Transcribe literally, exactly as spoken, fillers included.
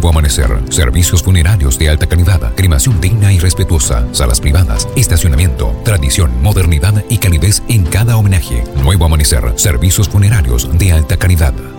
Nuevo Amanecer, servicios funerarios de alta calidad, cremación digna y respetuosa, salas privadas, estacionamiento, tradición, modernidad y calidez en cada homenaje. Nuevo Amanecer, servicios funerarios de alta calidad.